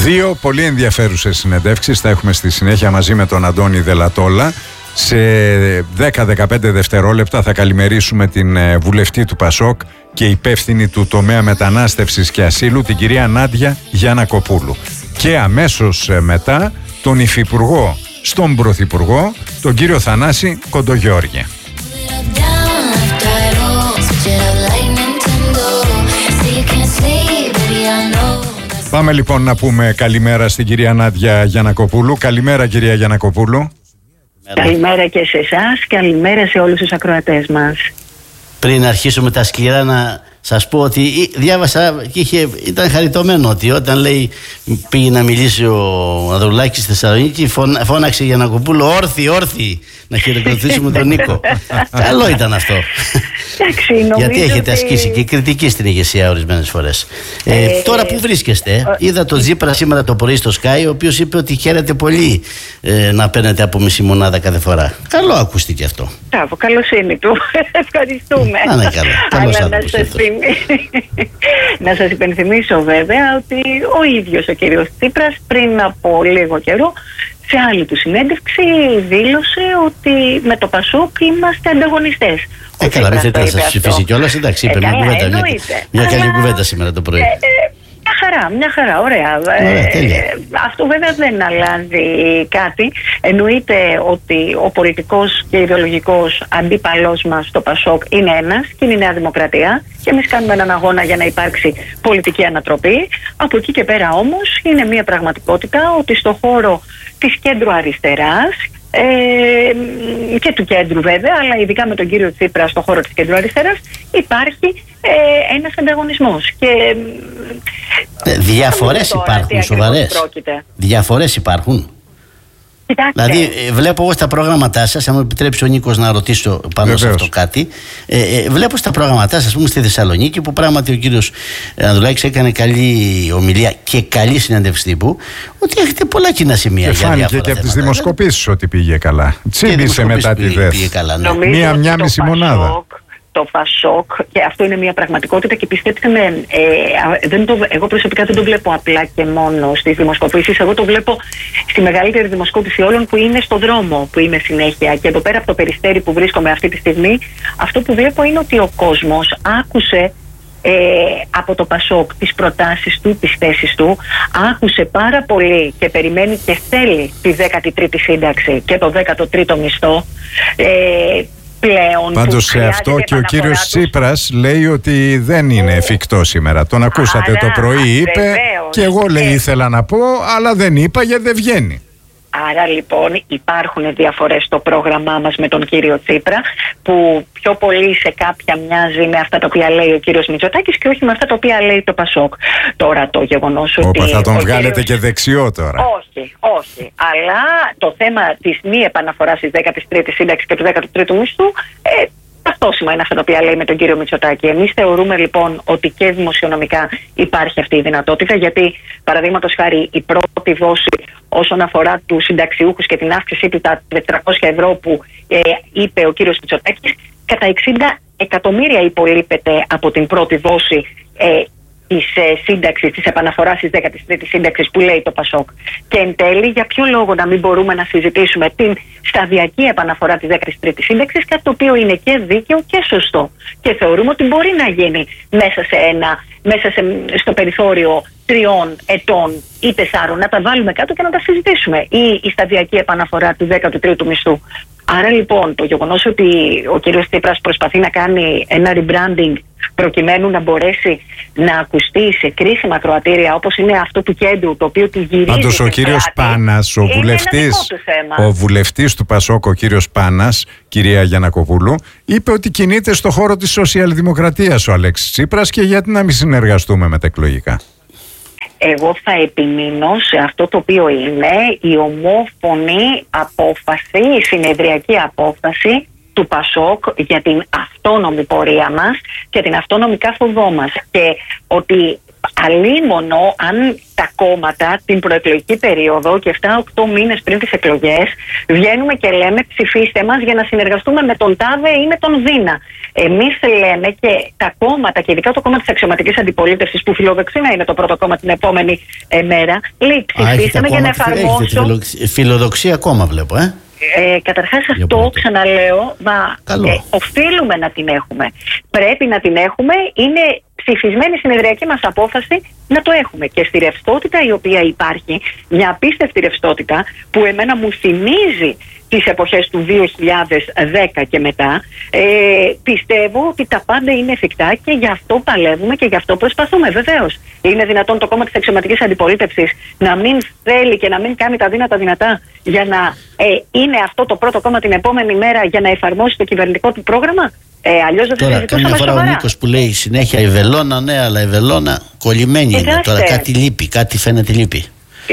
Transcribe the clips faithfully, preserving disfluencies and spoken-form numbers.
Δύο πολύ ενδιαφέρουσες συνεντεύξεις θα έχουμε στη συνέχεια μαζί με τον Αντώνη Δελατόλα. Σε δέκα με δεκαπέντε δευτερόλεπτα θα καλημερίσουμε την βουλευτή του Πασόκ και υπεύθυνη του τομέα μετανάστευσης και ασύλου, την κυρία Νάντια Γιαννακοπούλου. Και αμέσως μετά τον υφυπουργό στον πρωθυπουργό, τον κύριο Θανάση Κοντογιώργη. Πάμε λοιπόν να πούμε καλημέρα στην κυρία Νάντια Γιαννακοπούλου. Καλημέρα κυρία Γιαννακοπούλου. Καλημέρα και σε εσάς, καλημέρα σε όλους τους ακροατές μας. Πριν αρχίσουμε τα σκληρά, να σας πω ότι διάβασα και είχε, ήταν χαριτωμένο ότι όταν λέει πήγε να μιλήσει ο Ανδρουλάκης στη Θεσσαλονίκη, φώναξε Γιαννακοπούλου όρθι, όρθι, να χειροκροτήσουμε τον Νίκο. Καλό ήταν αυτό. Εντάξει, γιατί έχετε ότι... ασκήσει και κριτική στην ηγεσία ορισμένες φορές. Ε, ε, τώρα που βρίσκεστε, ε, είδα τον Τσίπρα σήμερα το πρωί στο Sky, ο οποίος είπε ότι χαίρεται πολύ ε, να παίρνετε από μισή μονάδα κάθε φορά. Καλό ακούστηκε αυτό. Μπράβο, καλοσύνη του. Ευχαριστούμε. Να είναι καλά. Καλώς άκουσε αυτό. Να σας υπενθυμίσω βέβαια ότι ο ίδιος ο κύριος Τσίπρας πριν από λίγο καιρό σε άλλη του συνέντευξη δήλωσε ότι με το Πασόκ είμαστε ανταγωνιστές. Ε, καλά, μην θέλετε να σας ψηφίσει κιόλας, εντάξει, είπε μια κουβέντα, μια, μια καλή κουβέντα σήμερα το πρωί. Ε, ε, Μια χαρά, μια χαρά, ωραία. Ωραία, ε, αυτό βέβαια δεν αλλάζει κάτι. Εννοείται ότι ο πολιτικός και ιδεολογικός αντίπαλός μας στο Πασόκ είναι ένας και είναι η Νέα Δημοκρατία και εμείς κάνουμε έναν αγώνα για να υπάρξει πολιτική ανατροπή. Από εκεί και πέρα όμως είναι μια πραγματικότητα ότι στο χώρο της κέντρου αριστεράς Ε, και του κέντρου βέβαια, αλλά ειδικά με τον κύριο Τσίπρα στο χώρο της κέντρου αριστεράς υπάρχει ε, ένας ανταγωνισμός και ε, διαφορές τώρα, υπάρχουν σοβαρές. Διαφορές υπάρχουν. Κοιτάξτε. Δηλαδή βλέπω εγώ στα προγράμματά σας, αν μου επιτρέψει ο Νίκος να ρωτήσω πάνω Βεβαίως. σε αυτό κάτι, ε, ε, βλέπω στα προγράμματά σας, ας πούμε στη Θεσσαλονίκη, που πράγματι ο κύριος Ανδρουλάκης έκανε καλή ομιλία και καλή συνέντευξη τύπου, ότι έχετε πολλά κοινά σημεία. Και φάνηκε και από τις δημοσκοπήσεις ότι πήγε καλά. Τσίμπησε μετά τη ΔΕΘ. Ναι. Μία, μια μισή μονάδα. Το Πασόκ, και αυτό είναι μια πραγματικότητα και πιστέψτε με, ε, δεν το, εγώ προσωπικά δεν το βλέπω απλά και μόνο στις δημοσκοπήσεις, εγώ το βλέπω στη μεγαλύτερη δημοσκόπηση όλων που είναι στο δρόμο που είμαι συνέχεια και εδώ πέρα από το Περιστέρι που βρίσκομαι αυτή τη στιγμή, αυτό που βλέπω είναι ότι ο κόσμος άκουσε ε, από το Πασόκ τις προτάσεις του, τις θέσεις του, άκουσε πάρα πολύ και περιμένει και θέλει τη δέκατη τρίτη σύνταξη και το δέκατο τρίτο μισθό. ε, Πλέον, πάντως σε αυτό και ο κύριος τους... Τσίπρας λέει ότι δεν είναι εφικτό σήμερα. Τον ακούσατε. Άρα, το πρωί είπε βεβαίως, και εγώ λέει ε... ήθελα να πω, αλλά δεν είπα γιατί δεν βγαίνει. Άρα λοιπόν υπάρχουν διαφορές στο πρόγραμμά μας με τον κύριο Τσίπρα, που πιο πολύ σε κάποια μοιάζει με αυτά τα οποία λέει ο κύριος Μητσοτάκης και όχι με αυτά τα οποία λέει το Πασόκ. Τώρα το γεγονός ότι... Όπα, θα τον βγάλετε κύριος... και δεξιό τώρα. Όχι, όχι. Αλλά το θέμα της μη επαναφοράς της δέκατης τρίτης σύνταξης και του δέκατου τρίτου μισθού... Ε, ταυτόσιμα είναι αυτά τα οποία λέει με τον κύριο Μητσοτάκη. Εμείς θεωρούμε λοιπόν ότι και δημοσιονομικά υπάρχει αυτή η δυνατότητα, γιατί παραδείγματος χάρη η πρώτη δόση όσον αφορά τους συνταξιούχους και την αύξησή του τα τετρακόσια ευρώ που ε, είπε ο κύριος Μητσοτάκης, κατά εξήντα εκατομμύρια υπολείπεται από την πρώτη δόση ε, της ε, σύνταξης, της επαναφοράς της δέκατης τρίτης σύνταξης που λέει το Πασόκ. Και εν τέλει, για ποιο λόγο να μην μπορούμε να συζητήσουμε την σταδιακή επαναφορά της δέκατης τρίτης σύνταξης, κάτι το οποίο είναι και δίκαιο και σωστό. Και θεωρούμε ότι μπορεί να γίνει μέσα σε ένα, μέσα σε, στο περιθώριο τριών ετών ή τεσσάρων, να τα βάλουμε κάτω και να τα συζητήσουμε. Ή η σταδιακή επαναφορά του δέκατου τρίτου μισθού. Άρα λοιπόν το γεγονός ότι ο κύριος Τσίπρας προσπαθεί να κάνει ένα rebranding προκειμένου να μπορέσει να ακουστεί σε κρίσιμα κροατήρια όπως είναι αυτό του κέντρου, το οποίο του γυρίζει. Πάντως ο κύριος Πάνας, ο βουλευτής, ο βουλευτής του Πασόκ, ο κύριος Πάνας, κυρία Γιαννακοπούλου, είπε ότι κινείται στο χώρο της σοσιαλδημοκρατίας ο Αλέξης Τσίπρας και γιατί να μην συνεργαστούμε μετεκλογικά. Εγώ θα επιμείνω σε αυτό το οποίο είναι η ομόφωνη απόφαση, η συνεδριακή απόφαση του Πασόκ για την αυτόνομη πορεία μας και την αυτόνομη κάθοδό μας, και ότι αλίμονο αν τα κόμματα την προεκλογική περίοδο και εφτά οκτώ μήνες πριν τις εκλογές βγαίνουμε και λέμε ψηφίστε μας για να συνεργαστούμε με τον τάδε ή με τον δίνα. Εμείς λέμε και τα κόμματα, και ειδικά το κόμμα της αξιωματικής αντιπολίτευσης που φιλοδοξεί να είναι το πρώτο κόμμα την επόμενη ε, μέρα, λέει ψηφίστε με για να εφαρμόσω. Φιλοδοξία ακόμα βλέπω, ε. Ε, καταρχάς αυτό ξαναλέω, μα ε, οφείλουμε να την έχουμε. Πρέπει να την έχουμε, είναι ψηφισμένη συνεδριακή μας απόφαση να το έχουμε. Και στη ρευστότητα η οποία υπάρχει, μια απίστευτη ρευστότητα που εμένα μου θυμίζει τις εποχές του δύο χιλιάδες δέκα και μετά, ε, πιστεύω ότι τα πάντα είναι εφικτά και γι' αυτό παλεύουμε και γι' αυτό προσπαθούμε. Βεβαίως, είναι δυνατόν το κόμμα της αξιωματικής αντιπολίτευσης να μην θέλει και να μην κάνει τα δύνατα δυνατά για να ε, είναι αυτό το πρώτο κόμμα την επόμενη μέρα για να εφαρμόσει το κυβερνητικό του πρόγραμμα? Ε, αλλιώς δεν θα συζητούσαμε σοβαρά. Τώρα, καμιά φορά ο Νίκος που λέει συνέχεια η βελόνα, ναι, αλλά η βελόνα κολλημένη είναι. Τώρα κάτι λείπει, κάτι φαίνεται λείπει.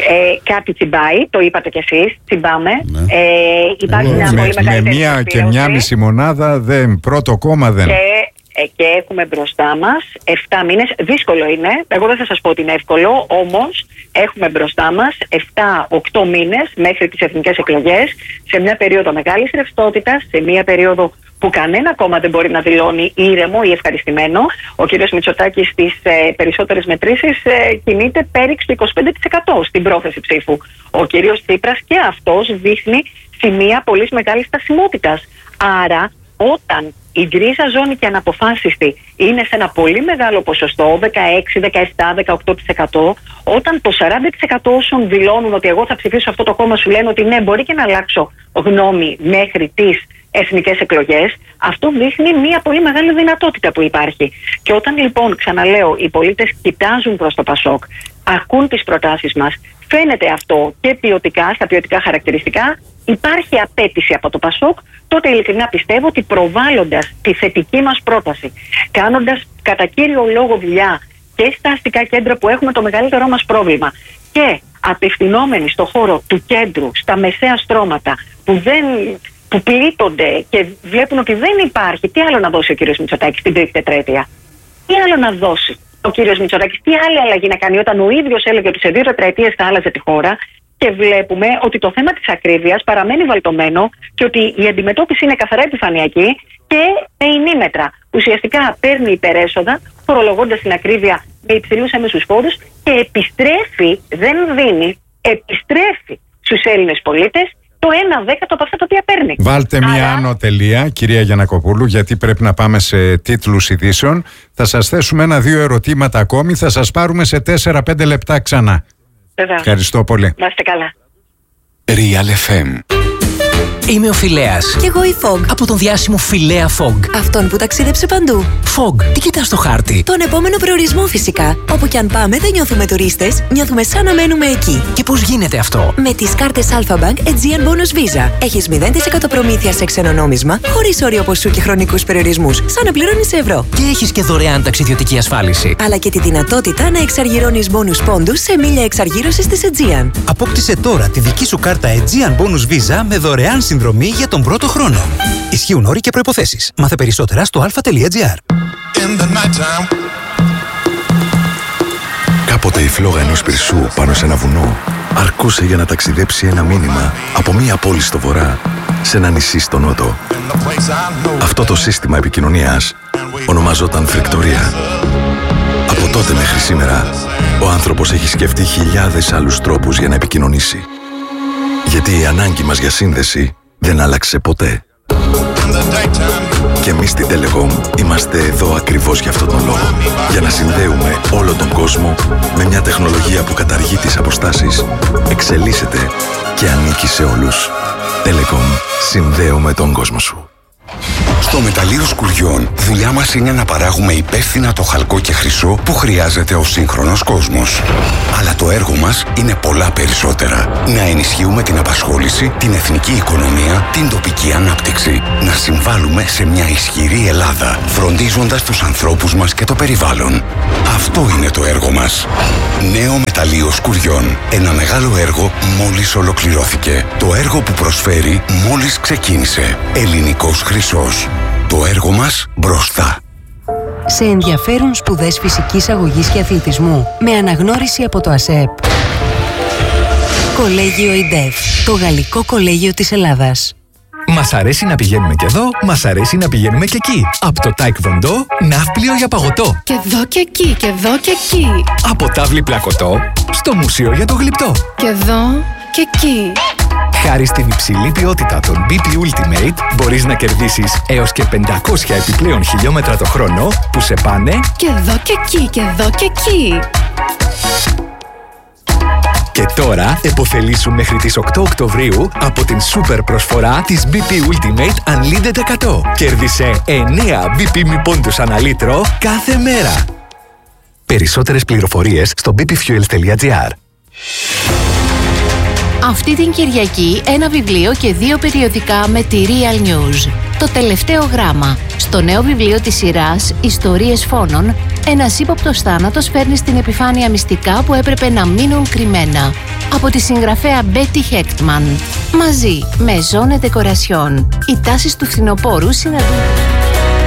Ε, κάτι τσιμπάει, το είπατε κι εσείς, τσιμπάμε. Ναι. Ε, υπάρχει μια με, πολύ μεγάλη με μία και μια μισή μονάδα, δεν, πρώτο κόμμα δεν. Και, ε, και έχουμε μπροστά μας εφτά μήνες. Δύσκολο είναι, εγώ δεν θα σας πω ότι είναι εύκολο, όμως έχουμε μπροστά μας εφτά οκτώ μήνες μέχρι τις εθνικές εκλογές, σε μια περίοδο μεγάλης ρευστότητας, σε μια περίοδο που κανένα κόμμα δεν μπορεί να δηλώνει ήρεμο ή ευχαριστημένο. Ο κ. Μητσοτάκης στις ε, περισσότερες μετρήσεις ε, κινείται πέριξ του είκοσι πέντε τοις εκατό στην πρόθεση ψήφου. Ο κ. Τσίπρας και αυτός δείχνει σημεία πολύ μεγάλης στασιμότητας. Άρα, όταν η γκρίζα ζώνη και αναποφάσιστη είναι σε ένα πολύ μεγάλο ποσοστό, δεκαέξι, δεκαεπτά, δεκαοκτώ τοις εκατό, όταν το σαράντα τοις εκατό όσων δηλώνουν ότι εγώ θα ψηφίσω αυτό το κόμμα σου λένε ότι ναι, μπορεί και να αλλάξω γνώμη μέχρι τις εθνικές εκλογές, αυτό δείχνει μια πολύ μεγάλη δυνατότητα που υπάρχει. Και όταν λοιπόν, ξαναλέω, οι πολίτες κοιτάζουν προς το Πασόκ, ακούν τις προτάσεις μας, φαίνεται αυτό και ποιοτικά, στα ποιοτικά χαρακτηριστικά, υπάρχει απέτηση από το Πασόκ, τότε ειλικρινά πιστεύω ότι προβάλλοντας τη θετική μας πρόταση, κάνοντας κατά κύριο λόγο δουλειά και στα αστικά κέντρα που έχουμε το μεγαλύτερό μας πρόβλημα και απευθυνόμενοι στο χώρο του κέντρου, στα μεσαία στρώματα που δεν... που πλήττονται και βλέπουν ότι δεν υπάρχει, τι άλλο να δώσει ο κύριος Μητσοτάκης στην τρίτη τετραετία? Τι άλλο να δώσει ο κύριος Μητσοτάκης, τι άλλη αλλαγή να κάνει όταν ο ίδιος έλεγε ότι σε δύο τετραετίες θα άλλαζε τη χώρα? Και βλέπουμε ότι το θέμα της ακρίβειας παραμένει βαλτωμένο και ότι η αντιμετώπιση είναι καθαρά επιφανειακή και με ημίμετρα. Ουσιαστικά παίρνει υπερέσοδα, φορολογώντας την ακρίβεια με υψηλούς έμεσους φόρους και επιστρέφει, δεν δίνει, επιστρέφει στους Έλληνες πολίτες το ένα δέκατο από αυτά τα οποία παίρνει. Βάλτε μία Άρα... άνω τελεία, κυρία Γιαννακοπούλου, γιατί πρέπει να πάμε σε τίτλους ειδήσεων. Θα σας θέσουμε ένα-δύο ερωτήματα ακόμη, θα σας πάρουμε σε τέσσερα πέντε λεπτά ξανά. Βέβαια. Ευχαριστώ πολύ. Να είστε καλά. Real εφ εμ. Είμαι ο Φιλέας. Κι εγώ η Fog. Από τον διάσημο Φιλέα Fog. Αυτόν που ταξίδεψε παντού. Fog, τι κοιτάς στο χάρτη? Τον επόμενο προορισμό φυσικά. Όπου κι αν πάμε δεν νιώθουμε τουρίστες, νιώθουμε σαν να μένουμε εκεί. Και πώς γίνεται αυτό? Με τις κάρτες Alpha Bank Aegean Bonus Visa. Έχεις μηδέν τοις εκατό προμήθεια σε ξένο νόμισμα, χωρίς όριο ποσού και χρονικούς περιορισμούς, σαν να πληρώνεις ευρώ. Και έχεις και δωρεάν ταξιδιωτική ασφάλιση. Αλλά και τη δυνατότητα να εξαργυρώνεις bonus πόντους σε μίλια εξαργύρωσης της Aegean. Απόκτησε τώρα τη δική σου κάρτα Aegean Bonus Visa με δωρεάν συνδρομή για τον πρώτο χρόνο. Ισχύουν όροι και προϋποθέσεις. Μάθε περισσότερα στο αλφα τελεία τζι άρ. Κάποτε η φλόγα ενός πυρσού πάνω σε ένα βουνό αρκούσε για να ταξιδέψει ένα μήνυμα από μία πόλη στο βορρά σε ένα νησί στο νότο. Αυτό το σύστημα επικοινωνίας ονομαζόταν φρικτορία. Από τότε μέχρι σήμερα, ο άνθρωπος έχει σκεφτεί χιλιάδες άλλους τρόπους για να επικοινωνήσει. Γιατί η ανάγκη μας για σύνδεση δεν άλλαξε ποτέ. Και εμείς στην Telecom είμαστε εδώ ακριβώς για αυτόν τον λόγο. Για να συνδέουμε όλο τον κόσμο με μια τεχνολογία που καταργεί τις αποστάσεις, εξελίσσεται και ανήκει σε όλους. Telecom. Συνδέουμε τον κόσμο σου. Στο μεταλλείο σκουριών, δουλειά μας είναι να παράγουμε υπεύθυνα το χαλκό και χρυσό που χρειάζεται ο σύγχρονος κόσμος. Αλλά το έργο μας είναι πολλά περισσότερα. Να ενισχύουμε την απασχόληση, την εθνική οικονομία, την τοπική ανάπτυξη. Να συμβάλλουμε σε μια ισχυρή Ελλάδα, φροντίζοντας τους ανθρώπους μας και το περιβάλλον. Αυτό είναι το έργο μας. Νέο μεταλλείο σκουριών. Ένα μεγάλο έργο μόλις ολοκληρώθηκε. Το έργο που προσφέρει μόλις ξεκίνησε. Ελληνικός χρυσός. Το έργο μας μπροστά. Σε ενδιαφέρουν σπουδές φυσικής αγωγής και αθλητισμού με αναγνώριση από το ΑΣΕΠ. Κολέγιο ΙΝΤΕΦ, το γαλλικό κολέγιο της Ελλάδας. Μας αρέσει να πηγαίνουμε και εδώ, μας αρέσει να πηγαίνουμε και εκεί. Από το Taekwondo, ναύπλιο για παγωτό. Και εδώ και εκεί, και εδώ και εκεί. Από τάβλη πλακωτό, στο μουσείο για το γλυπτό. Και εδώ και εκεί. Χάρη στην υψηλή ποιότητα των μπι πι Ultimate, μπορείς να κερδίσεις έως και πεντακόσια επιπλέον χιλιόμετρα το χρόνο που σε πάνε και εδώ και εκεί, και εδώ και εκεί. Και τώρα επωφελήσου μέχρι τις οκτώ Οκτωβρίου από την σούπερ προσφορά της μπι πι Ultimate Unlimited εκατό. Κέρδισε εννέα μπι πι μη πόντους ανά λίτρο κάθε μέρα. Περισσότερες πληροφορίες στο μπι πι fuels τελεία τζι άρ. Αυτή την Κυριακή ένα βιβλίο και δύο περιοδικά με τη Real News. Το τελευταίο γράμμα. Στο νέο βιβλίο της σειράς «Ιστορίες φόνων», ένας ύποπτος θάνατος φέρνει στην επιφάνεια μυστικά που έπρεπε να μείνουν κρυμμένα. Από τη συγγραφέα Betty Hechtman. Μαζί με Zone Decoration. Οι τάσεις του φθινοπόρου συναντούν...